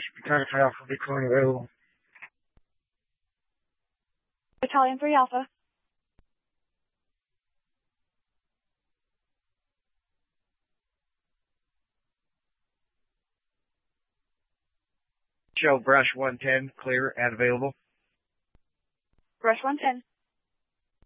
Battalion 3 Alpha, be calling available. Battalion 3 Alpha. Show Brush 110, clear and available. Brush 110.